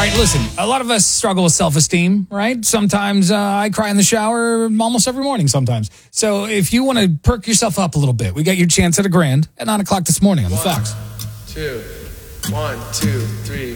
right, listen, a lot of us struggle with self-esteem, right? Sometimes I cry in the shower almost every morning sometimes. So if you want to perk yourself up a little bit, we got your chance at $1,000 at 9 o'clock this morning on The Fox. 1, 2, 3.